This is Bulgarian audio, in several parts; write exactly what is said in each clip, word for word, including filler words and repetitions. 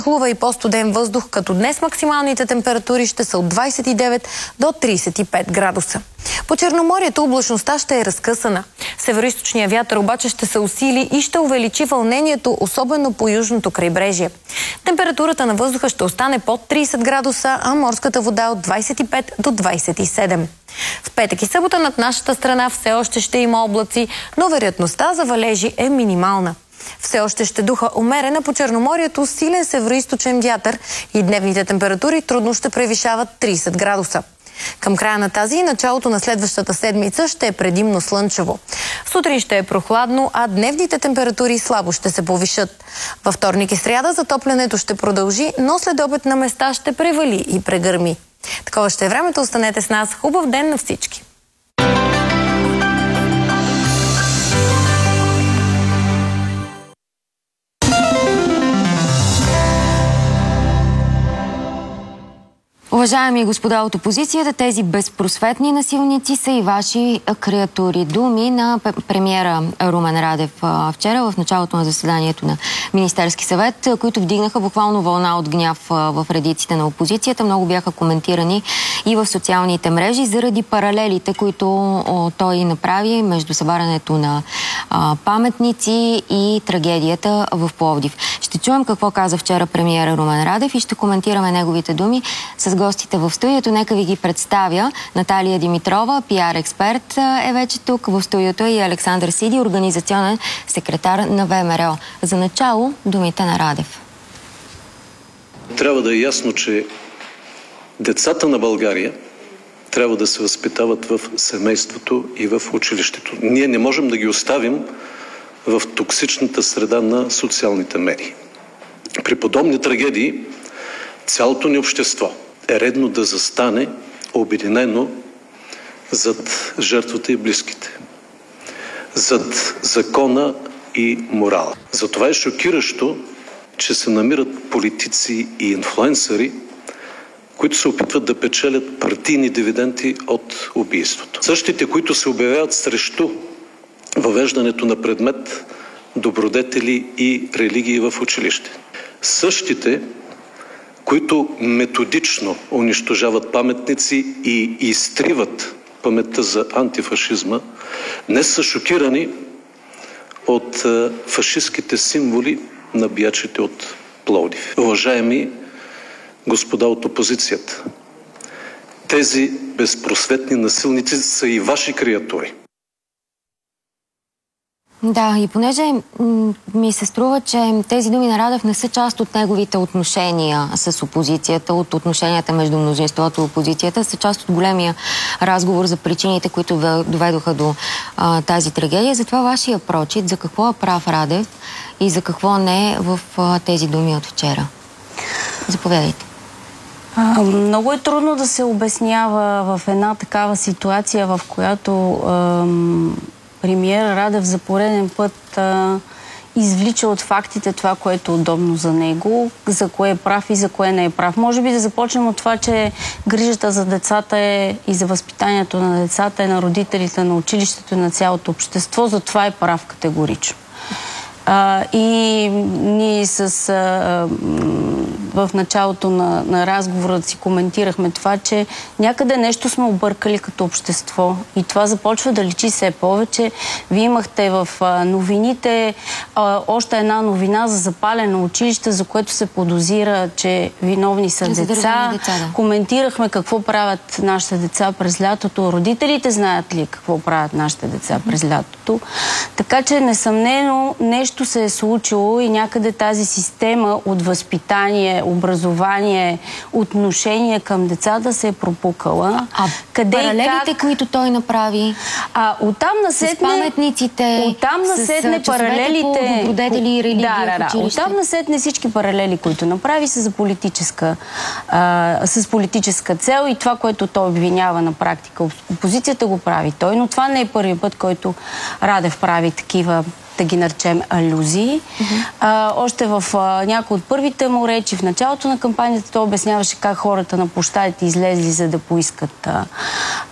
Хлува и по-студен въздух, като днес максималните температури ще са от двадесет и девет до тридесет и пет градуса. По Черноморието облачността ще е разкъсана. Североизточният вятър обаче ще се усили и ще увеличи вълнението, особено по южното крайбрежие. Температурата на въздуха ще остане под тридесет градуса, а морската вода от двадесет и пет до двадесет и седем. В петък и събота над нашата страна все още ще има облаци, но вероятността за валежи е минимална. Все още ще духа умерена по Черноморието силен североизточен вятър и дневните температури трудно ще превишават тридесет градуса. Към края на тази и началото на следващата седмица ще е предимно слънчево. Сутрин ще е прохладно, а дневните температури слабо ще се повишат. Във вторник и сряда затоплянето ще продължи, но след обед на места ще превали и прегърми. Такова ще е времето. Останете с нас. Хубав ден на всички! Уважаеми господа от опозицията, тези безпросветни насилници са и ваши креатури. Думи на премиера Румен Радев вчера в началото на заседанието на Министерски съвет, които вдигнаха буквално вълна от гняв в редиците на опозицията. Много бяха коментирани и в социалните мрежи заради паралелите, които той направи между събарянето на паметници и трагедията в Пловдив. Ще чуем какво каза вчера премиера Румен Радев и ще коментираме неговите думи с гостите в студиото. Нека ви ги представя. Наталия Димитрова, пиар експерт, е вече тук в студиото, и Александър Сиди, организационен секретар на ВМРО. За начало думите на Радев. Трябва да е ясно, че децата на България трябва да се възпитават в семейството и в училището. Ние не можем да ги оставим в токсичната среда на социалните медии. При подобни трагедии цялото ни общество е редно да застане обединено зад жертвата и близките, зад закона и морала. Затова е шокиращо, че се намират политици и инфлуенсъри, които се опитват да печелят партийни дивиденти от убийството. Същите, които се обявяват срещу въвеждането на предмет добродетели и религии в училище. Същите, които методично унищожават паметници и изтриват паметта за антифашизма, днес са шокирани от фашистските символи на биячите от Пловдив. Уважаеми господа от опозицията, тези безпросветни насилници са и ваши креатури. Да, и понеже ми се струва, че тези думи на Радев не са част от неговите отношения с опозицията, от отношенията между мнозинството и опозицията, са част от големия разговор за причините, които доведоха до а, тази трагедия. Затова вашия прочит, за какво е прав Радев и за какво не в а, тези думи от вчера. Заповядайте. А, много е трудно да се обяснява в една такава ситуация, в която ам, премиер Радев за пореден път а, извлича от фактите това, което е удобно за него, за кое е прав и за кое не е прав. Може би да започнем от това, че грижата за децата е и за възпитанието на децата е на родителите, на училището и на цялото общество. Затова е прав категорично. А, и ние с... А, в началото на, на разговора си коментирахме това, че някъде нещо сме объркали като общество и това започва да личи все повече. Вие имахте в а, новините а, още една новина за запалено училище, за което се подозира, че виновни са деца. деца да. Коментирахме какво правят нашите деца през лятото. Родителите знаят ли какво правят нашите деца mm-hmm. през лятото? Така че несъмнено нещо се е случило и някъде тази система от възпитание, образование, отношение към децата се е пропукала. А къде паралелите, как... които той направи, а, оттам насетне, с паметниците, оттам насетне с паралелите, добродетели и религии да, да, в училище. Оттам насетне всички паралели, които направи, са за политическа, а, с политическа цел и това, което той обвинява на практика. Опозицията го прави той, но това не е първият път, който Радев прави такива, да ги наречем, алюзии. Mm-hmm. а, още в а, някои от първите му речи, в началото на кампанията, той обясняваше как хората на площадите излезли, за да поискат а,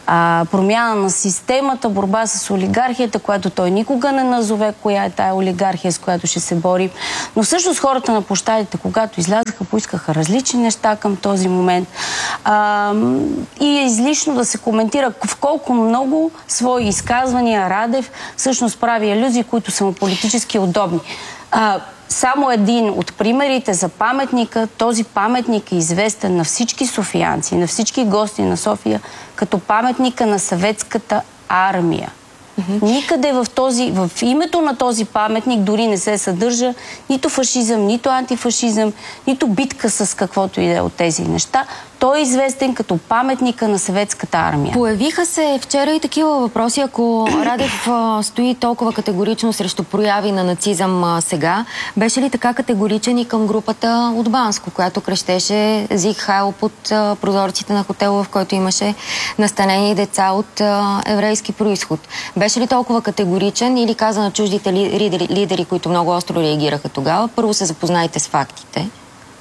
а, промяна на системата, борба с олигархията, която той никога не назове коя е тая олигархия, с която ще се бори. Но всъщност хората на площадите, когато излязаха, поискаха различни неща към този момент. А, и е излишно да се коментира в колко много свои изказвания Радев всъщност прави алюзии, които са му политически удобни. А, само един от примерите за паметника. Този паметник е известен на всички софиянци, на всички гости на София, като паметника на съветската армия. Mm-hmm. Никъде в, този, в името на този паметник дори не се съдържа нито фашизъм, нито антифашизъм, нито битка с каквото и да е от тези неща. Той е известен като паметника на съветската армия. Появиха се вчера и такива въпроси. Ако Радев а, стои толкова категорично срещу прояви на нацизъм а, сега, беше ли така категоричен и към групата от Банско, която крещеше Зиг Хайл под а, прозорците на хотела, в който имаше настанени деца от а, еврейски происход? Беше ли толкова категоричен или каза на чуждите лидери, лидери, които много остро реагираха тогава: първо се запознайте с фактите?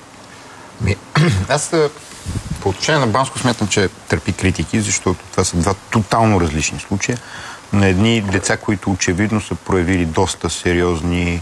Ми, аз по отношение на Банско смятам, че търпи критики, защото това са два тотално различни случая на едни деца, които очевидно са проявили доста сериозни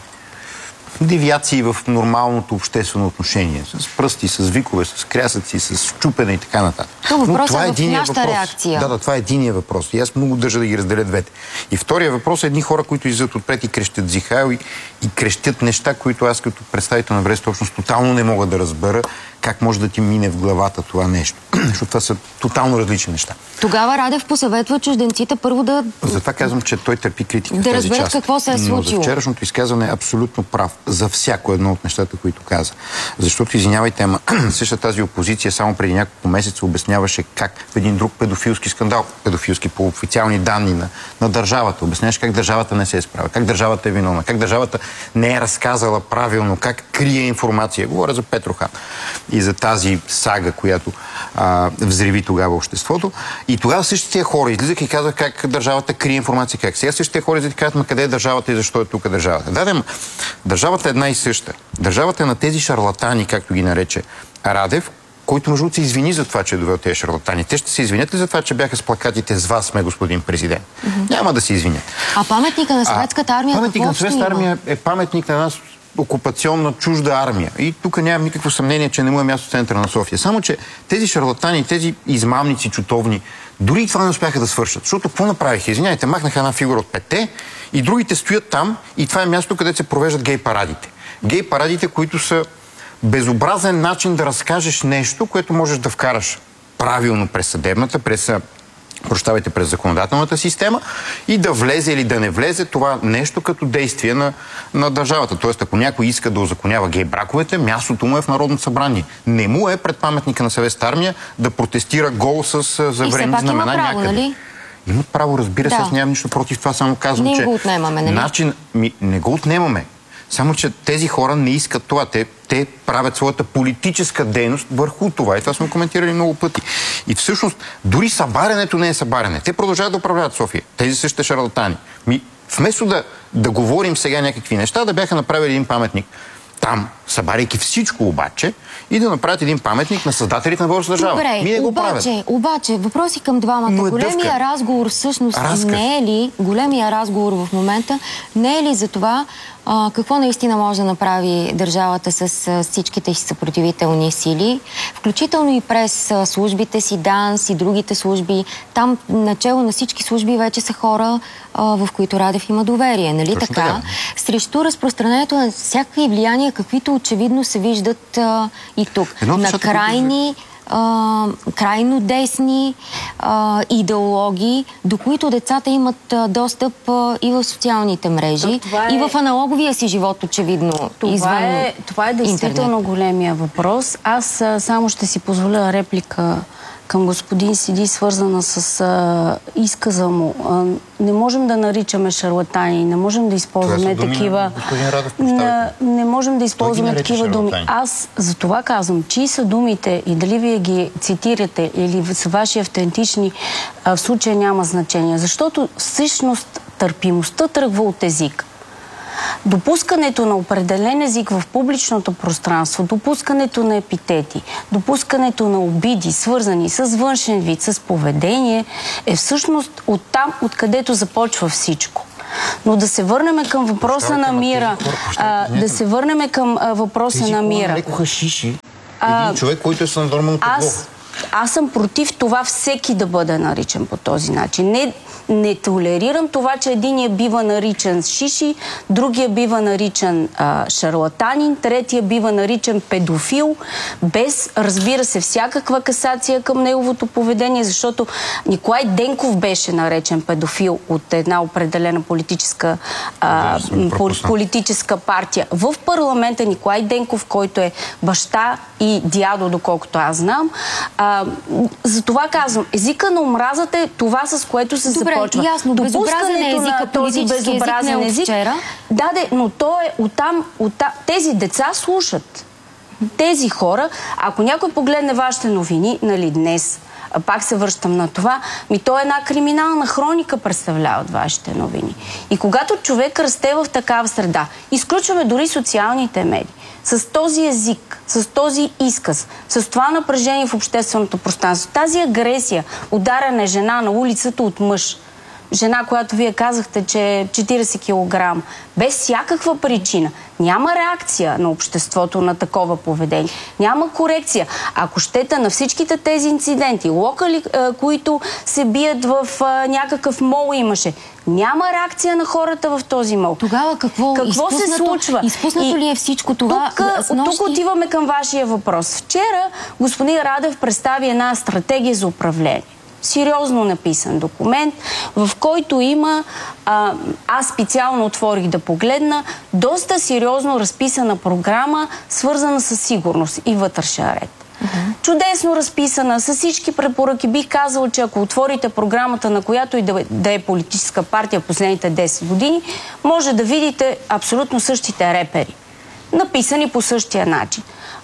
девиации в нормалното обществено отношение. С пръсти, с викове, с крясъци, с чупене и така нататък. Но въпросът е в нашата въпрос. реакция. Да, да, това е единия въпрос. И аз много държа да ги разделя двете. И втория въпрос е едни хора, които излизат отпред и крещят Зихайл и, и крещят неща, които аз като представител на еврейската общност тотално не мога да разбера как може да ти мине в главата това нещо. Защото това са тотално различни неща. Тогава Радев посъветва чужденците първо да... Затова казвам, че той търпи критика да в тази разберат част. какво се е случило. Но за вчерашното изказване е абсолютно прав за всяко едно от нещата, които каза. Защото, извинявайте, ама същата тази опозиция само преди няколко месеца обясняваше как в един друг педофилски скандал, педофилски по официални данни на, на държавата, обясняваше как държавата не се е справя, как държавата е виновна, как държавата не е разказала правилно, как крие информация. Говоря за Петрохан и за тази сага, която а, взриви тогава обществото. И тогава същите хора излизаха и казаха как държавата крие информация. Как сега същите хора излизаха и казват: ма къде е държавата и защо е тук държавата? Да, да, държавата е една и съща. Държавата е на тези шарлатани, както ги нарече Радев, който между другото се извини за това, че е довел тези шарлатани. Те ще се извинят ли за това, че бяха с плакатите "С вас сме, господин президент"? Mm-hmm. Няма да се извинят. А паметника на съветската армия какво ще има? Паметник на съветската армия е паметник на една окупационна чужда армия. И тук нямам никакво съмнение, че не му е място в центъра на София. Само че тези шарлатани, тези измамници чутовни, дори и това не успяха да свършат. Защото какво направиха? Извинявайте, махнаха една фигура от петте и другите стоят там и това е място, където се провеждат гей парадите. Гей парадите, които са безобразен начин да разкажеш нещо, което можеш да вкараш правилно през съдебната, през прощавайте, през законодателната система и да влезе или да не влезе това нещо като действие на, на държавата. Тоест, ако някой иска да узаконява гей браковете, мястото му е в Народното събрание. Не му е пред паметника на съветската армия да протестира гол с заврени знамена има право, някъде. Нали? Имат право, разбира се, да. Аз нямам нищо против това, само казвам, не че... го отнемаме, нали? Начин... Ми, не го отнемаме. Само, че тези хора не искат това. Те, те правят своята политическа дейност върху това. И това сме коментирали много пъти. И всъщност, дори събарянето не е събаряне. Те продължават да управляват София. Тези същите шарлатани. Ми, вместо да, да говорим сега някакви неща, да бяха направили един паметник там, събаряйки всичко обаче, и да направят един паметник на създателите на българската държава. Добре, Ми не го обаче, правят. обаче, въпроси към двамата. Е големия дъвка. разговор всъщност Разказ. не е ли, големия разговор в момента, не е ли за това а, какво наистина може да направи държавата с а, всичките си съпротивителни сили, включително и през а, службите си, ДАНС и другите служби. Там начело на всички служби вече са хора, а, в които Радев има доверие, нали Точно така? така? Срещу разпространението на всякакви влияния, каквито очевидно се виждат а, и тук. Едно На крайни, а, крайно десни а, идеологии, до които децата имат а, достъп а, и в социалните мрежи, е... и в аналоговия си живот, очевидно, това извън е, Това е действително интернет. Големия въпрос. Аз а, само ще си позволя реплика към господин Сиди, свързана с а, изказа му. А, не можем да наричаме шарлатани, не можем да използваме такива... На, не можем да използваме такива думи. Аз за това казвам, чии са думите и дали вие ги цитирате или са ваши автентични, а, в случая няма значение. Защото всъщност търпимостта тръгва от език. Допускането на определен език в публичното пространство, допускането на епитети, допускането на обиди, свързани с външен вид, с поведение, е всъщност оттам, откъдето започва всичко. Но да се върнем към въпроса Пощавайте, на Мира. хора, А, да се върнем към а, въпроса тези на хора Мира. налекоха шиши. Един А, човек, който е с нормално тегло. Аз, аз съм против това всеки да бъде наричан по този начин. Не, не толерирам това, че единия бива наричан шиши, другия бива наричан а, шарлатанин, третия бива наричан педофил, без, разбира се, всякаква касация към неговото поведение, защото Николай Денков беше наречен педофил от една определена политическа, а, да, политическа партия. В парламента Николай Денков, който е баща и дядо, доколкото аз знам, а, за това казвам, езика на омразата е това, с което се Добре, започва. ясно, безобразен е езика, този безобразен език, език. вчера. Да, де, но то е оттам, оттам. Тези деца слушат. Тези хора, ако някой погледне вашите новини, нали, днес, пак се връщам на това, ми то е една криминална хроника представляват вашите новини. И когато човек расте в такава среда, изключваме дори социалните медии, с този език, с този изказ, с това напрежение в общественото пространство, тази агресия, ударяне жена на улицата от мъж, жена, която вие казахте, че е четиридесет килограма, без всякаква причина, няма реакция на обществото на такова поведение. Няма корекция. Ако щете на всичките тези инциденти, локали, които се бият в някакъв мол имаше, няма реакция на хората в този мол. Тогава какво, какво се случва? Изпуснато И ли е всичко това? Тук, нощи... тук отиваме към вашия въпрос. Вчера господин Радев представи една стратегия за управление. Сериозно написан документ, в който има, а, аз специално отворих да погледна, доста сериозно разписана програма, свързана с сигурност и вътрешен ред. Uh-huh. Чудесно разписана, с всички препоръки. Бих казала, че ако отворите програмата, на която и да, да е политическа партия в последните десет години, може да видите абсолютно същите репери. Написани по същия начин.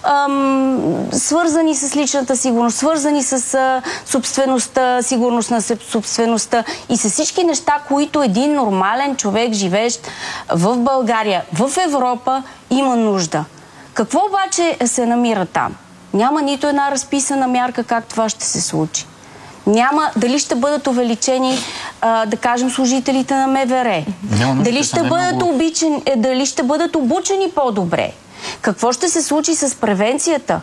Ам, свързани с личната сигурност, свързани с а, собствеността, сигурност на собствеността и с всички неща, които един нормален човек, живеещ в България, в Европа, има нужда. Какво обаче се намира там? Няма нито една разписана мярка как това ще се случи. Няма дали ще бъдат увеличени, а, да кажем, служителите на МВР. Дали ще, бъдат много... обичен, дали ще бъдат обучени по-добре. Какво ще се случи с превенцията?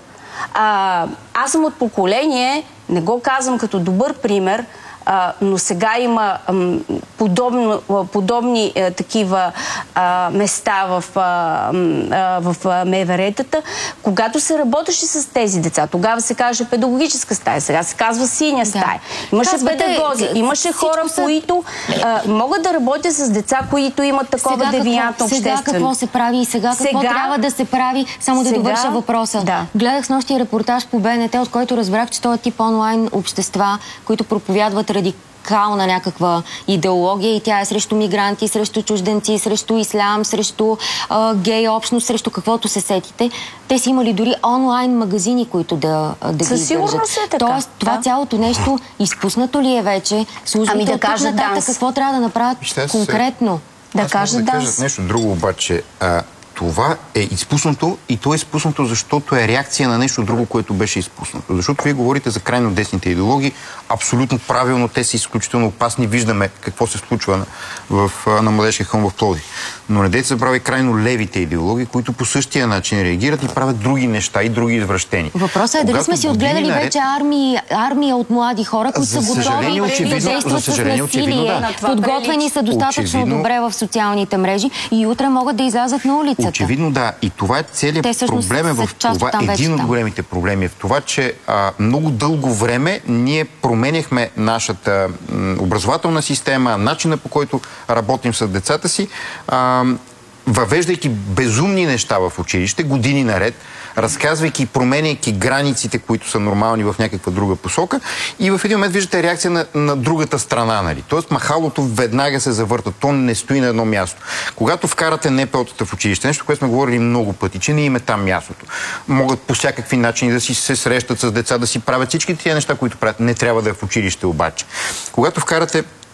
А, аз съм от поколение, не го казвам като добър пример, а, но сега има ам, подобно, подобни а, такива а, места в, а, а, в МВР-тата, когато се работеше с тези деца. Тогава се казваше педагогическа стая, сега се казва синя стая. Да. Имаше Казвате, педагози, имаше хора, са... които а, могат да работят с деца, които имат такова сега девиантно обществено. Сега какво се прави и сега какво сега... трябва да се прави, само сега... да довърша въпроса. Да. Гледах с нощи репортаж по Б Н Т, от който разбрах, че този тип онлайн общества, които проповядват радикална някаква идеология и тя е срещу мигранти, срещу чужденци, срещу ислям, срещу а, гей общност, срещу каквото се сетите. Те са имали дори онлайн магазини, които да, да ги издържат. Е така. Тоест, това да. Цялото нещо изпуснато ли е вече? Службите ами да от тук нататък какво трябва да направят Ще конкретно? Да кажат да. кажат нещо друго, обаче. А, това е изпуснато и то е изпуснато, защото е реакция на нещо друго, което беше изпуснато. Защото вие говорите за крайно десните идеологии. Абсолютно правилно, те са изключително опасни. Виждаме какво се случва в, на Младежкия хълм в Пловдив. Но не дайте забрави крайно левите идеологии, които по същия начин реагират и правят други неща и други извращения. Въпросът е дали сме си отгледали наред... вече армия, армия от млади хора, които са готови да действат с насилие, да. Подготвени са достатъчно очевидно, добре в социалните мрежи и утре могат да излязат на улицата. Очевидно да. И това е целият проблем е в това. Един от големите проблеми е в това, че а, много дълго време ние променяхме нашата м, образователна система, начина по който работим с децата си, а, въвеждайки безумни неща в училище, години наред, разказвайки и променяйки границите, които са нормални в някаква друга посока и в един момент виждате реакция на, на другата страна. Нали? Тоест махалото веднага се завърта, то не стои на едно място. Когато вкарате Н П О-тата в училище, нещо, което сме говорили много пъти, че не им е там мястото. Могат по всякакви начини да си се срещат с деца, да си правят всички тия неща, които правят. Не трябва да е в училище обаче. Когато вкарате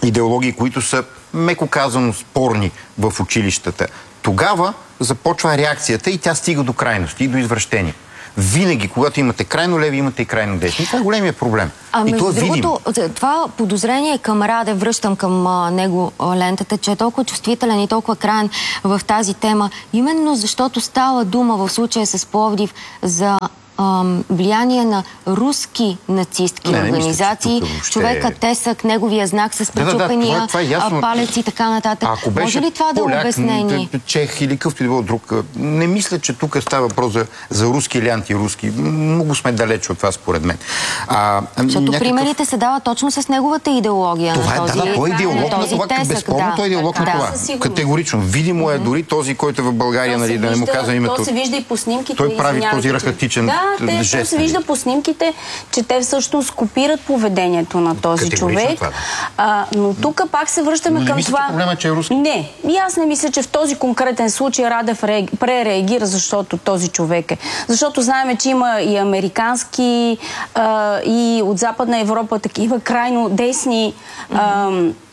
идеологии, които са, меко казано, спорни в училищата, тогава започва реакцията и тя стига до крайности и до извращения. Винаги, когато имате крайно леви, имате и крайно десни. Това е големия проблем. А и между това е другото, това подозрение към Радев, връщам към а, него а, лентата, че е толкова чувствителен и толкова краен в тази тема, именно защото става дума в случая с Пловдив за ам, влияние на руски нацистки не, не организации. мисля, въобще... Човека Тесък, неговия знак с пречупения да, да, това е, това е ясно. палец и така нататък. Ако беше може ли това да е обяснение? Чех или какъвто и да било друг, не мисля, че тук става въпрос за, за руски или антируски. Много сме далеч от това, според мен. А, Защото някакъв... примерите се дават точно с неговата идеология. Това на е, този, да, да, той е идеолог на това, Тесък, безспорно да, той е идеолог на да, това. Категорично. Видимо е дори този, който е в България, нали, да не му казвам името. То се вижда и по снимките. Той прави този рахатичен да, жест. Да, се вижда по снимките, че те всъщност копират поведението на този човек. Това, да. А, но тук пак се връщаме но към мисля, това. Проблема, че е руски. Не, и аз не мисля, че в този конкретен случай Радев пререагира, защото този човек е. Защото знаем, че има и американски, а, и от Западна Европа такива крайно десни а,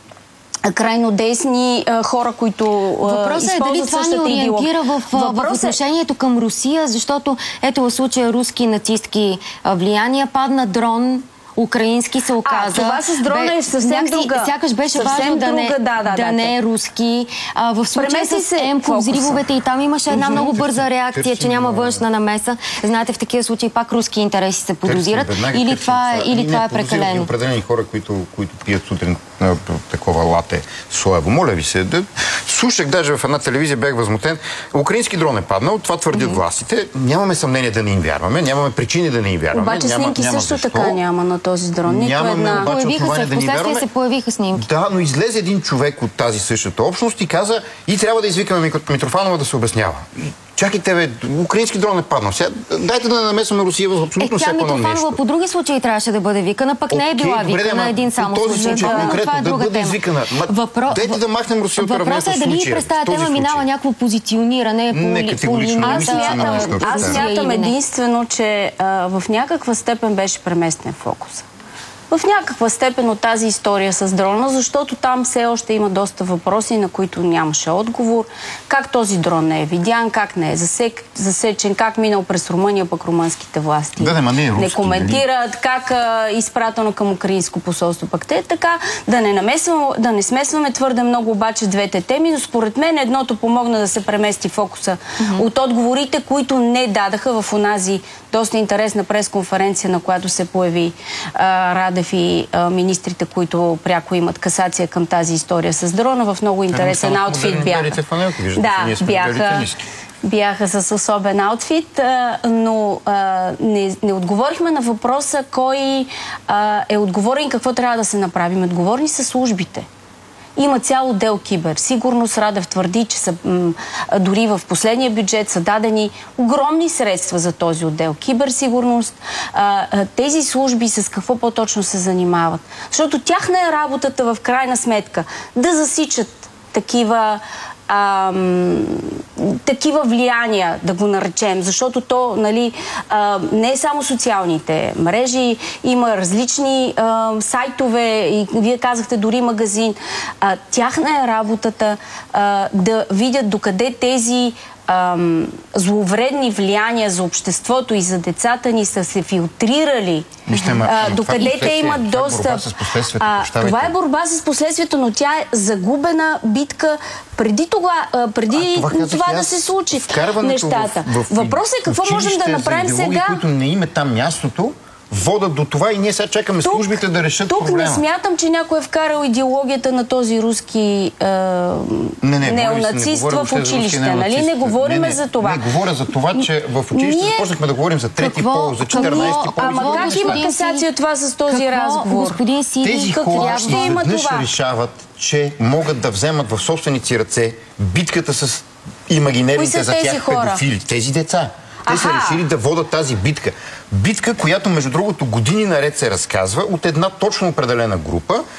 крайно десни а, хора, които а, въпросът е дали това ни ориентира в, в отношението към Русия, защото ето в случая руски нацистки а, влияния, падна дрон, украински се оказа. А, това с дрона е съвсем някакси, друга. Сякаш беше съвсем важно да, не, друга, да, да, да да, не е руски. А, в случая с Емко, взривовете и там имаше една много бърза реакция, че няма външна намеса. Знаете, в такива случаи пак руски интереси се подозират. Или това е, или това е прекалено? Определени хора, които, които пият сутрин а, такова лате соево. Моля ви се. Да... Слушах даже в една телевизия, бях възмутен. Украински дрон е паднал, това твърдят mm-hmm. властите. Нямаме съмнение да не им вярваме, нямаме причини да не им вярваме. Обаче няма, снимки няма също защо. така няма на този дрон. Нямаме една... обаче Появиха основание се, да ни впоследствие вярваме. се появиха снимки. Да, но излезе един човек от тази същата общност и каза, и трябва да извикаме Митрофанова да се обяснява. Чакайте, бе, украински дрон е паднал. Сега, дайте да намесваме Русия в абсолютно е, всяко едно нещо. Митрофанова по други случаи трябваше да бъде викана, пък не е била okay, викана добре, един само случай. Този случай да, конкретно това е да друга бъде тема. извикана. Въпро... Дайте да махнем Русия от равнението Въпросът е дали през тази тема минава някакво позициониране не, по, по линията. Аз смятам, аз смятам единствено, че а, в някаква степен беше преместен фокуса. В някаква степен от тази история с дрона, защото там все още има доста въпроси, на които нямаше отговор. Как този дрон не е видян, как не е засек, засечен, как минал през Румъния, пък румънските власти да, не, е руски, не коментират, дали? Как а, изпратено към украинско посолство. Пък те така, да не, намесваме, да не смесваме твърде много обаче двете теми, но според мен едното помогна да се премести фокуса mm-hmm. от отговорите, които не дадаха в онази доста интересна пресконференция, на която се появи а, Радев и а, министрите, които пряко имат касация към тази история с дрона. В много интересен аутфит бяха. Да, бяха, бяха с особен аутфит, а, но а, не, не отговорихме на въпроса кой а, е отговорен и какво трябва да се направи. Отговорни са службите. Има цял отдел киберсигурност. Радев твърди, че са, м, дори в последния бюджет са дадени огромни средства за този отдел киберсигурност. А, а, тези служби с какво по-точно се занимават? Защото тяхна е работата в крайна сметка да засичат такива А, такива влияния, да го наречем, защото то, нали, а, не е само социалните мрежи, има различни а, сайтове и вие казахте дори магазин. А, тяхна е работата а, да видят докъде тези ам, зловредни влияния за обществото и за децата ни са се филтрирали. Вижте, ма, а, докъде те имат достъп. А, това е борба с последствията, но тя е загубена битка преди това, а, преди а, това, това да се случи нещата. В, в, Въпросът е какво можем да направим сега. Които не има там мястото, водят до това и ние сега чакаме тук, службите да решат тук проблема. Тук не смятам, че някой е вкарал идеологията на този руски е, не, не, неонацист в училище. Нали? Не говорим за това. Не, говоря за това, че в училище ние... започнахме да говорим за трети пол, за четиринайсети пол. Ама как има касация това с този какво, разговор? Господин Сиди, тези хора ще има това? решават, че могат да вземат в собственици ръце битката с имагинерните за тях хора? педофили. Тези деца. Те Аха. са решили да водят тази битка. Битка, която между другото години наред се разказва от една точно определена група,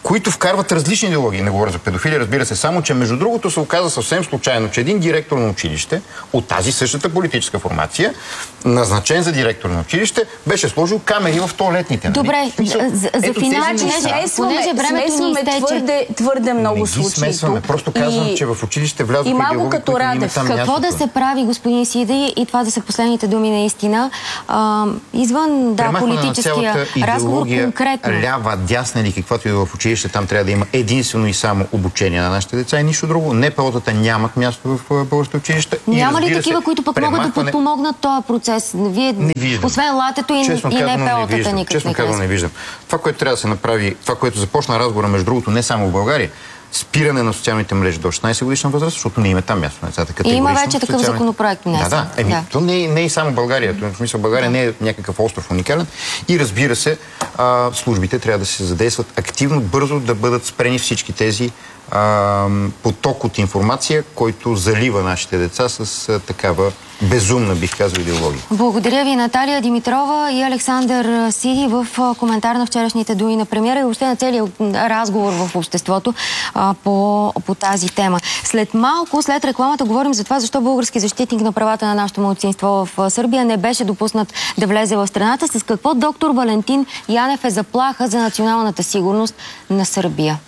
които вкарват различни идеологии. Не говоря за педофили, разбира се, само че между другото се оказа съвсем случайно, че един директор на училище от тази същата политическа формация, назначен за директор на училище, беше сложил камери в тоалетните. Добре, нали? за, за, за финал, понеже, понеже времето ни изтече. Твърде, твърде много не ги случаи смесваме. Просто казвам, и, че в училище влязох и малко идеологии, като които Радев. там Какво мястото. да се прави, господин Сиди, и това да са последните думи наистина, а, извън да, политическия разговор конкретно. Лява, дясна или каквато и в училище, там трябва да има единствено и само обучение на нашите деца и нищо друго. НПО-тата нямат място в българските училища. Няма ли такива, които пък могат да подпомогнат този процес? Вие, освен латето и, и НПО-тата никак Честно не казвам, не виждам. Това, което трябва да се направи, това, което започна разговора, между другото, не само в България, спиране на социалните мрежи до шестнадесет годишна възраст, защото не има там място на децата. И има вече такъв законопроект. Да, да. Еми, да. То не е, не е само България. В смисъл, България не е някакъв остров уникален. И разбира се, а, службите трябва да се задействат активно, бързо да бъдат спрени всички тези а, поток от информация, който залива нашите деца с а, такава безумна, бих казал, идеология. Благодаря ви, Наталия Димитрова и Александър Сиди, в коментар на вчерашните думи на премиера и въобще на целият разговор в обществото а, по, по тази тема. След малко, след рекламата, говорим за това, защо български защитник на правата на нашето малцинство в Сърбия не беше допуснат да влезе в страната, с какво доктор Валентин Янев е заплаха за националната сигурност на Сърбия.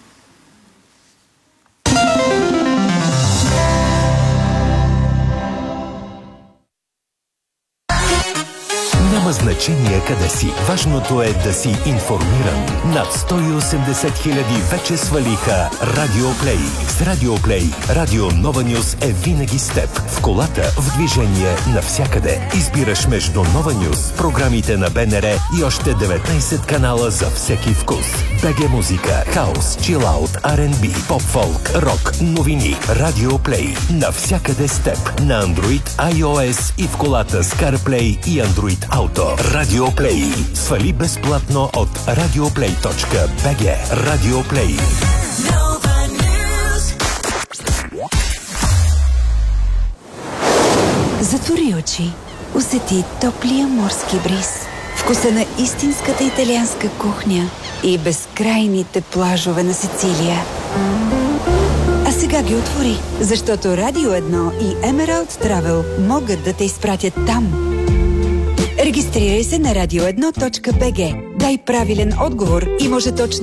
Няма значение къде си. Важното е да си информиран. Над сто и осемдесет хиляди вече свалиха Радио Плей. С Радио Плей Радио Нова Нюс е винаги с теб. В колата, в движение, навсякъде. Избираш между Нова Нюс, програмите на БНР и още деветнадесет канала за всеки вкус. БГ музика, хаос, чилаут, Ар енд Би, поп-фолк, рок, новини. Радио Плей. Навсякъде с теб. На Android, iOS и в колата с CarPlay и Android Auto. Радио Плей. Свали безплатно от радиоплей точка би джи. Радио Плей. Затвори очи. Усети топлия морски бриз. Вкуса на истинската италианска кухня и безкрайните плажове на Сицилия. А сега ги отвори, защото Радио едно и Emerald Travel могат да те изпратят там. Регистрирай се на радио едно точка би джи. Дай правилен отговор и може точно